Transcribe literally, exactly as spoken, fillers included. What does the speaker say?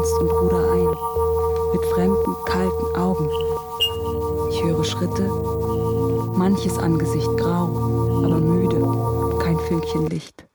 Dienst und ruder ein, mit fremden, kalten Augen. Ich höre Schritte, manches Angesicht grau, aber müde, kein Fünkchen Licht.